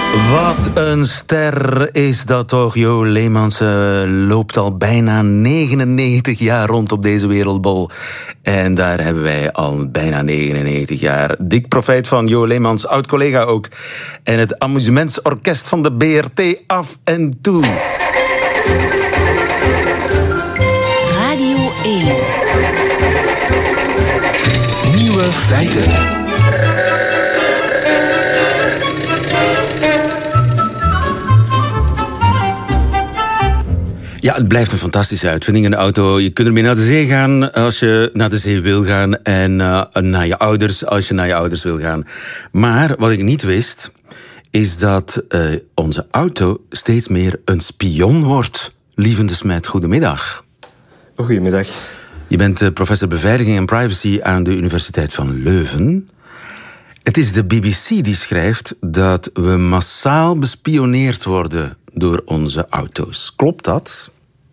Wat een ster is dat toch. Jo Leemans loopt al bijna 99 jaar rond op deze wereldbol. En daar hebben wij al bijna 99 jaar. Dik profijt van Jo Leemans, oud-collega ook. En het amusementsorkest van de BRT af en toe. Radio 1. Nieuwe feiten. Ja, het blijft een fantastische uitvinding, een auto. Je kunt ermee naar de zee gaan als je naar de zee wil gaan. En naar je ouders als je naar je ouders wil gaan. Maar wat ik niet wist, is dat onze auto steeds meer een spion wordt. Lieve de Smet, goedemiddag. Goedemiddag. Je bent professor beveiliging en privacy aan de Universiteit van Leuven. Het is de BBC die schrijft dat we massaal bespioneerd worden door onze auto's. Klopt dat?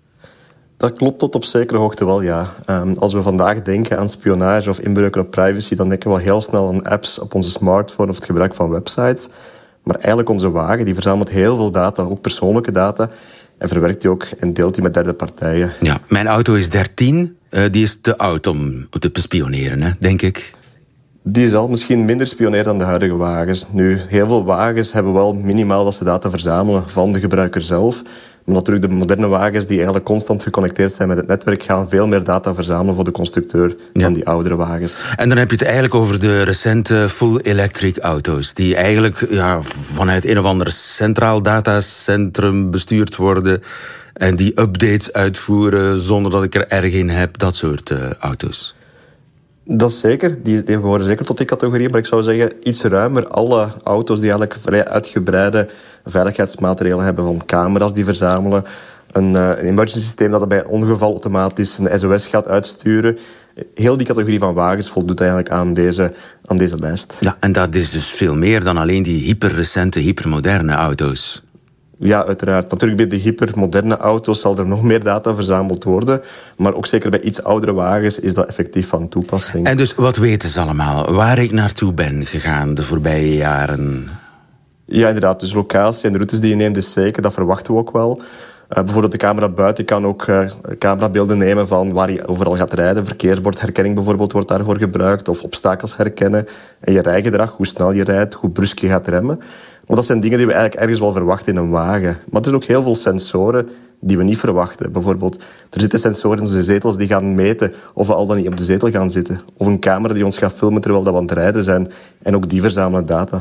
Dat klopt tot op zekere hoogte wel, ja. Als we vandaag denken aan spionage of inbreuken op privacy, dan denken we wel heel snel aan apps op onze smartphone of het gebruik van websites. Maar eigenlijk onze wagen, die verzamelt heel veel data, ook persoonlijke data, en verwerkt die ook en deelt die met derde partijen. Ja, mijn auto is 13. Die is te oud om te bespioneren, hè, denk ik. Die zal misschien minder spioneren dan de huidige wagens. Nu, heel veel wagens hebben wel minimaal dat ze data verzamelen van de gebruiker zelf. Maar natuurlijk de moderne wagens die eigenlijk constant geconnecteerd zijn met het netwerk gaan veel meer data verzamelen voor de constructeur dan die oudere wagens. En dan heb je het eigenlijk over de recente full electric auto's die eigenlijk vanuit een of ander centraal datacentrum bestuurd worden en die updates uitvoeren zonder dat ik er erg in heb, dat soort auto's. Dat is zeker. Die behoren zeker tot die categorie. Maar ik zou zeggen, iets ruimer. Alle auto's die eigenlijk vrij uitgebreide veiligheidsmaatregelen hebben, van camera's die verzamelen, een emergency systeem dat bij een ongeval automatisch een SOS gaat uitsturen. Heel die categorie van wagens voldoet eigenlijk aan deze lijst. Ja, en dat is dus veel meer dan alleen die hyperrecente, hypermoderne auto's. Ja, uiteraard. Natuurlijk bij de hypermoderne auto's zal er nog meer data verzameld worden. Maar ook zeker bij iets oudere wagens is dat effectief van toepassing. En dus wat weten ze allemaal? Waar ik naartoe ben gegaan de voorbije jaren? Ja, inderdaad. Dus locatie en de routes die je neemt is zeker. Dat verwachten we ook wel. Bijvoorbeeld de camera buiten kan ook camerabeelden nemen van waar je overal gaat rijden. Verkeersbordherkenning bijvoorbeeld wordt daarvoor gebruikt. Of obstakels herkennen. En je rijgedrag, hoe snel je rijdt, hoe brusk je gaat remmen. Maar dat zijn dingen die we eigenlijk ergens wel verwachten in een wagen. Maar er zijn ook heel veel sensoren die we niet verwachten. Bijvoorbeeld, er zitten sensoren in onze zetels die gaan meten of we al dan niet op de zetel gaan zitten. Of een camera die ons gaat filmen terwijl we aan het rijden zijn. En ook die verzamelen data.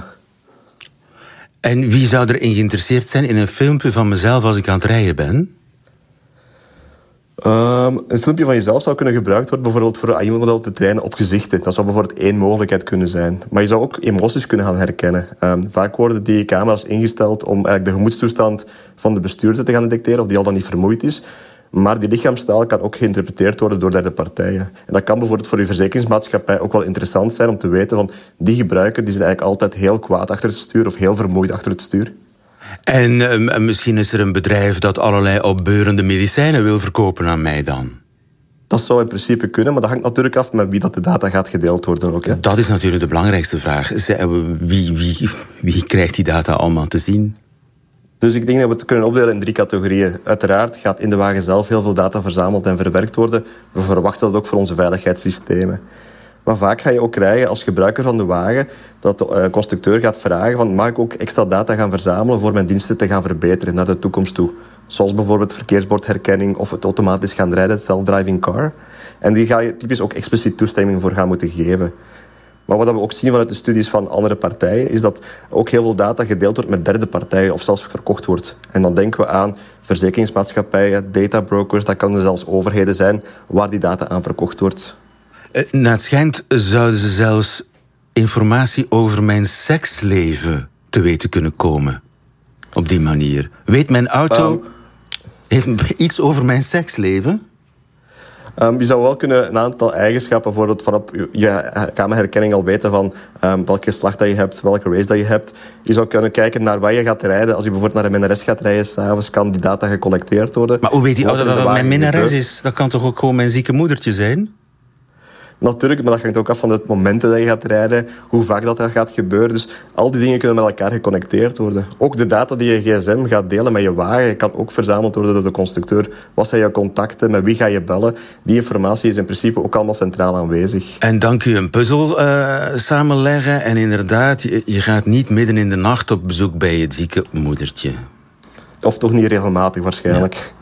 En wie zou erin geïnteresseerd zijn in een filmpje van mezelf als ik aan het rijden ben? Een filmpje van jezelf zou kunnen gebruikt worden bijvoorbeeld voor een AI-model te trainen op gezichten. Dat zou bijvoorbeeld één mogelijkheid kunnen zijn. Maar je zou ook emoties kunnen gaan herkennen. Vaak worden die camera's ingesteld om eigenlijk de gemoedstoestand van de bestuurder te gaan detecteren, of die al dan niet vermoeid is. Maar die lichaamstaal kan ook geïnterpreteerd worden door derde partijen. En dat kan bijvoorbeeld voor je verzekeringsmaatschappij ook wel interessant zijn om te weten van die gebruiker die zit eigenlijk altijd heel kwaad achter het stuur of heel vermoeid achter het stuur. En misschien is er een bedrijf dat allerlei opbeurende medicijnen wil verkopen aan mij dan? Dat zou in principe kunnen, maar dat hangt natuurlijk af met wie dat de data gaat gedeeld worden ook. Hè. Dat is natuurlijk de belangrijkste vraag. Wie krijgt die data allemaal te zien? Dus ik denk dat we het kunnen opdelen in 3 categorieën. Uiteraard gaat in de wagen zelf heel veel data verzameld en verwerkt worden. We verwachten dat ook voor onze veiligheidssystemen. Maar vaak ga je ook krijgen als gebruiker van de wagen dat de constructeur gaat vragen van mag ik ook extra data gaan verzamelen voor mijn diensten te gaan verbeteren naar de toekomst toe. Zoals bijvoorbeeld verkeersbordherkenning of het automatisch gaan rijden, het self-driving car. En die ga je typisch ook expliciet toestemming voor gaan moeten geven. Maar wat we ook zien vanuit de studies van andere partijen is dat ook heel veel data gedeeld wordt met derde partijen of zelfs verkocht wordt. En dan denken we aan verzekeringsmaatschappijen, databrokers, dat kunnen zelfs overheden zijn waar die data aan verkocht wordt. Naar het schijnt zouden ze zelfs informatie over mijn seksleven te weten kunnen komen. Op die manier. Weet mijn auto heeft iets over mijn seksleven? Je zou wel kunnen een aantal eigenschappen, bijvoorbeeld van op je cameraherkenning al weten van welk geslacht dat je hebt, welke race dat je hebt. Je zou kunnen kijken naar waar je gaat rijden. Als je bijvoorbeeld naar een minnares gaat rijden, s'avonds kan die data gecollecteerd worden. Maar hoe weet die auto dat het mijn minnares is? Dat kan toch ook gewoon mijn zieke moedertje zijn? Natuurlijk, maar dat hangt ook af van het momenten dat je gaat rijden, hoe vaak dat gaat gebeuren. Dus al die dingen kunnen met elkaar geconnecteerd worden. Ook de data die je gsm gaat delen met je wagen kan ook verzameld worden door de constructeur. Wat zijn je contacten, met wie ga je bellen? Die informatie is in principe ook allemaal centraal aanwezig. En dan kun je een puzzel samenleggen en inderdaad, je gaat niet midden in de nacht op bezoek bij het zieke moedertje. Of toch niet regelmatig waarschijnlijk. Ja.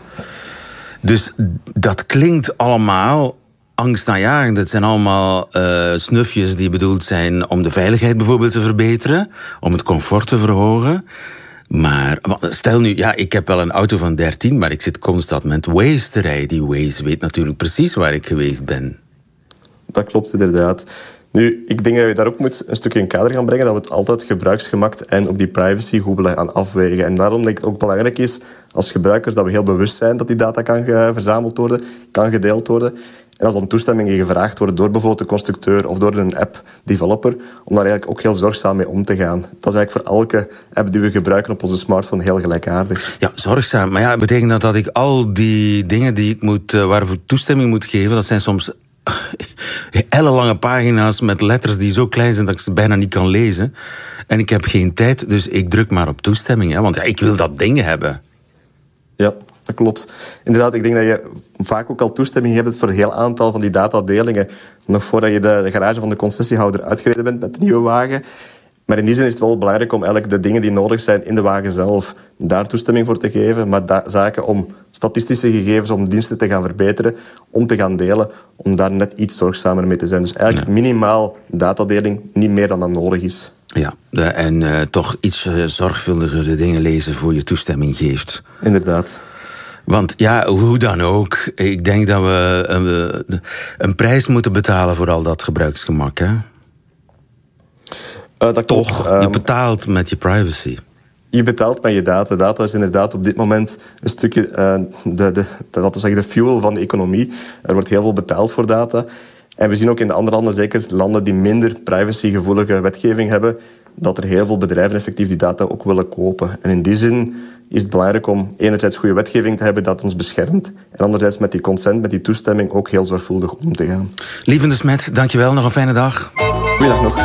Dus dat klinkt allemaal angstaanjagend. Het zijn allemaal snufjes die bedoeld zijn om de veiligheid bijvoorbeeld te verbeteren, om het comfort te verhogen. Maar stel nu, ja, ik heb wel een auto van 13, maar ik zit constant met Waze te rijden. Die Waze weet natuurlijk precies waar ik geweest ben. Dat klopt inderdaad. Nu, ik denk dat je daar ook moet een stukje in kader gaan brengen, dat we het altijd gebruiksgemak en ook die privacy goed willen gaan afwegen. En daarom denk ik het ook belangrijk is als gebruikers dat we heel bewust zijn dat die data kan verzameld worden, kan gedeeld worden. En als dan toestemmingen gevraagd worden door bijvoorbeeld de constructeur of door een app-developer, om daar eigenlijk ook heel zorgzaam mee om te gaan. Dat is eigenlijk voor elke app die we gebruiken op onze smartphone heel gelijkaardig. Ja, zorgzaam. Maar ja, betekent dat ik al die dingen die ik waarvoor toestemming moet geven, dat zijn soms ellenlange pagina's met letters die zo klein zijn dat ik ze bijna niet kan lezen. En ik heb geen tijd, dus ik druk maar op toestemming. Hè, want ja, ik wil dat ding hebben. Ja, dat klopt. Inderdaad, ik denk dat je vaak ook al toestemming hebt voor een heel aantal van die datadelingen. Nog voordat je de garage van de concessiehouder uitgereden bent met de nieuwe wagen. Maar in die zin is het wel belangrijk om eigenlijk de dingen die nodig zijn in de wagen zelf, daar toestemming voor te geven. Maar zaken om statistische gegevens, om diensten te gaan verbeteren, om te gaan delen, om daar net iets zorgzamer mee te zijn. Dus eigenlijk minimaal datadeling, niet meer dan dat nodig is. Ja, en toch iets zorgvuldiger de dingen lezen voor je toestemming geeft. Inderdaad. Want ja, hoe dan ook, ik denk dat we een prijs moeten betalen voor al dat gebruiksgemak, hè? Dat toch, je betaalt met je privacy. Je betaalt met je data. Data is inderdaad op dit moment een stukje de fuel van de economie. Er wordt heel veel betaald voor data. En we zien ook in de andere landen, zeker landen die minder privacygevoelige wetgeving hebben, dat er heel veel bedrijven effectief die data ook willen kopen. En in die zin is het belangrijk om enerzijds goede wetgeving te hebben dat ons beschermt, en anderzijds met die consent, met die toestemming ook heel zorgvuldig om te gaan. Lieven de Smet, dankjewel. Nog een fijne dag. Goeiedag nog.